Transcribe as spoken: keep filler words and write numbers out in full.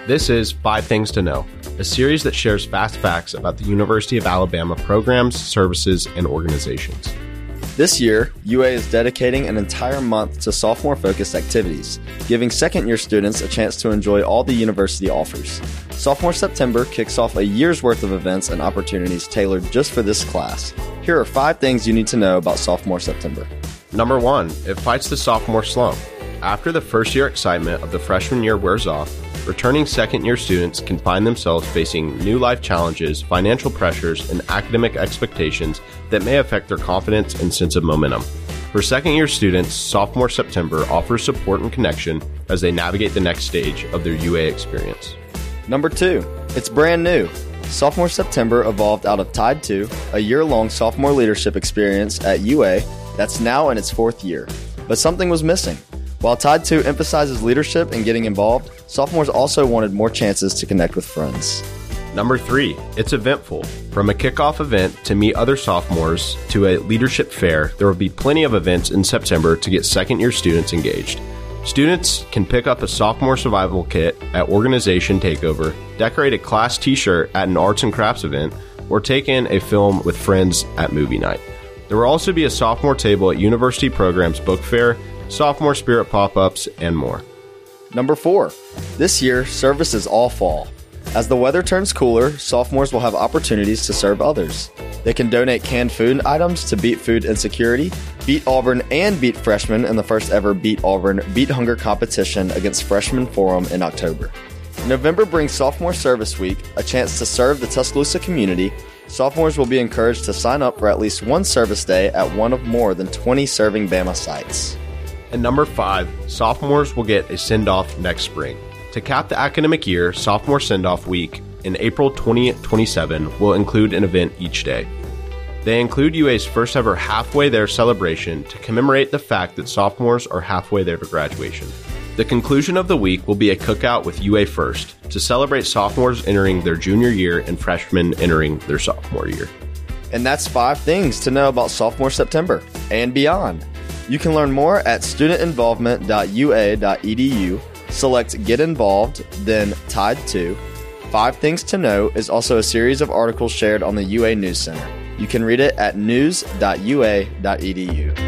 This is Five Things to Know, a series that shares fast facts about the University of Alabama programs, services, and organizations. This year, U A is dedicating an entire month to sophomore-focused activities, giving second-year students a chance to enjoy all the university offers. Sophomore September kicks off a year's worth of events and opportunities tailored just for this class. Here are five things you need to know about Sophomore September. Number one, it fights the sophomore slump. After the first-year excitement of the freshman year wears off, returning second-year students can find themselves facing new life challenges, financial pressures, and academic expectations that may affect their confidence and sense of momentum. For second-year students, Sophomore September offers support and connection as they navigate the next stage of their U A experience. Number two, it's brand new. Sophomore September evolved out of Tide two, a year-long sophomore leadership experience at U A that's now in its fourth year. But something was missing. While Tide two emphasizes leadership and getting involved, sophomores also wanted more chances to connect with friends. Number three, it's eventful. From a kickoff event to meet other sophomores to a leadership fair, there will be plenty of events in September to get second-year students engaged. Students can pick up a sophomore survival kit at Organization Takeover, decorate a class t-shirt at an arts and crafts event, or take in a film with friends at movie night. There will also be a sophomore table at University Programs Book Fair, sophomore spirit pop-ups, and more. Number four, this year, service is all fall. As the weather turns cooler, sophomores will have opportunities to serve others. They can donate canned food items to beat food insecurity, beat Auburn, and beat freshmen in the first ever Beat Auburn Beat Hunger competition against Freshman Forum in October. November brings Sophomore Service Week, a chance to serve the Tuscaloosa community. Sophomores will be encouraged to sign up for at least one service day at one of more than twenty serving Bama sites. And number five, sophomores will get a send-off next spring. To cap the academic year, Sophomore Send-Off Week in April twenty twenty-seven will include an event each day. They include U A's first ever Halfway There celebration to commemorate the fact that sophomores are halfway there to graduation. The conclusion of the week will be a cookout with U A First to celebrate sophomores entering their junior year and freshmen entering their sophomore year. And that's five things to know about Sophomore September and beyond. You can learn more at student involvement dot u a dot e d u. Select Get Involved, then Tide two. Five Things to Know is also a series of articles shared on the U A News Center. You can read it at news dot u a dot e d u.